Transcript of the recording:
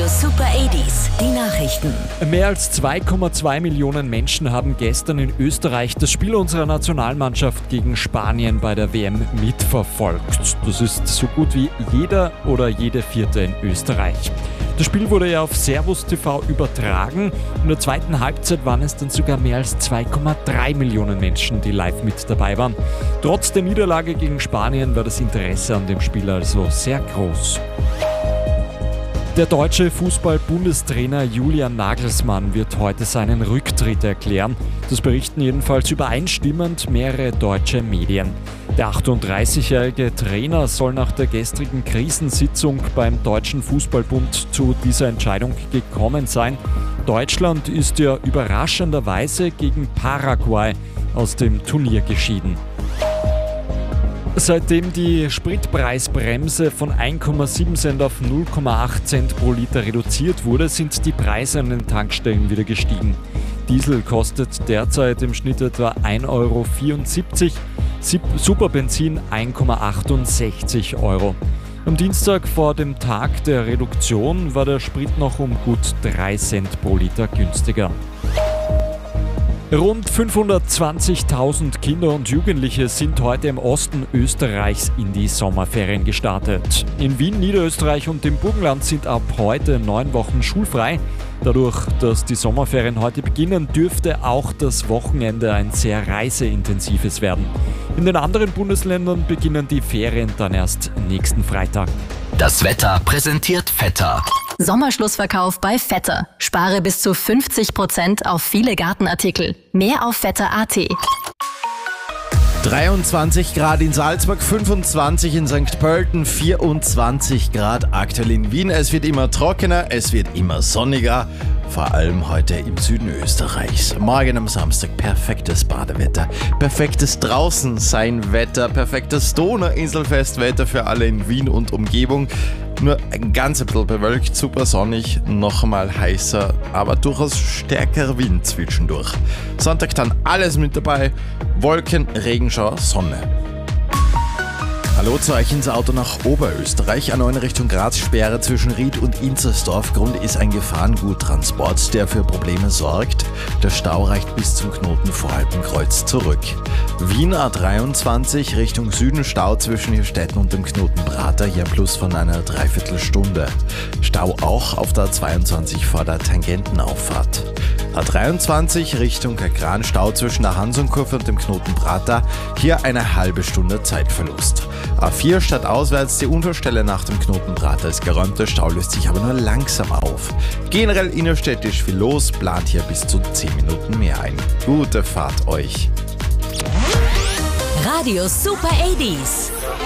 Radio Super 80s, die Nachrichten. Mehr als 2,2 Millionen Menschen haben gestern in Österreich das Spiel unserer Nationalmannschaft gegen Spanien bei der WM mitverfolgt. Das ist so gut wie jeder oder jede Vierte in Österreich. Das Spiel wurde ja auf Servus TV übertragen. In der zweiten Halbzeit waren es dann sogar mehr als 2,3 Millionen Menschen, die live mit dabei waren. Trotz der Niederlage gegen Spanien war das Interesse an dem Spiel also sehr groß. Der deutsche Fußball-Bundestrainer Julian Nagelsmann wird heute seinen Rücktritt erklären. Das berichten jedenfalls übereinstimmend mehrere deutsche Medien. Der 38-jährige Trainer soll nach der gestrigen Krisensitzung beim Deutschen Fußballbund zu dieser Entscheidung gekommen sein. Deutschland ist ja überraschenderweise gegen Paraguay aus dem Turnier geschieden. Seitdem die Spritpreisbremse von 1,7 Cent auf 0,8 Cent pro Liter reduziert wurde, sind die Preise an den Tankstellen wieder gestiegen. Diesel kostet derzeit im Schnitt etwa 1,74 Euro, Superbenzin 1,68 Euro. Am Dienstag vor dem Tag der Reduktion war der Sprit noch um gut 3 Cent pro Liter günstiger. Rund 520.000 Kinder und Jugendliche sind heute im Osten Österreichs in die Sommerferien gestartet. In Wien, Niederösterreich und dem Burgenland sind ab heute 9 Wochen schulfrei. Dadurch, dass die Sommerferien heute beginnen, dürfte auch das Wochenende ein sehr reiseintensives werden. In den anderen Bundesländern beginnen die Ferien dann erst nächsten Freitag. Das Wetter präsentiert Vetter. Sommerschlussverkauf bei Vetter. Spare bis zu 50% auf viele Gartenartikel. Mehr auf vetter.at. 23 Grad in Salzburg, 25 in St. Pölten, 24 Grad aktuell in Wien. Es wird immer trockener, es wird immer sonniger, vor allem heute im Süden Österreichs. Morgen am Samstag perfektes Badewetter, perfektes Draußenseinwetter, perfektes Donauinselfestwetter für alle in Wien und Umgebung. Nur ein ganz bisschen bewölkt, super sonnig, noch einmal heißer, aber durchaus stärkerer Wind zwischendurch. Sonntag dann alles mit dabei, Wolken, Regenschauer, Sonne. Hallo zu euch ins Auto nach Oberösterreich. A9 Richtung Graz, Sperre zwischen Ried und Inzersdorf. Grund ist ein Gefahrguttransport, der für Probleme sorgt. Der Stau reicht bis zum Knoten Voralpenkreuz zurück. Wien A23 Richtung Süden, Stau zwischen Hirstetten und dem Knoten Prater, hier ein Plus von einer Dreiviertelstunde. Stau auch auf der A22 vor der Tangentenauffahrt. A23 Richtung Kran, Stau zwischen der Hansonkurve und dem Knoten Prater, hier eine halbe Stunde Zeitverlust. A4 stadtauswärts, die Unterstelle nach dem Knoten Prater ist geräumt, der Stau löst sich aber nur langsam auf. Generell innerstädtisch viel los, plant hier bis zu 10 Minuten mehr ein. Gute Fahrt euch! Radio Super 80s.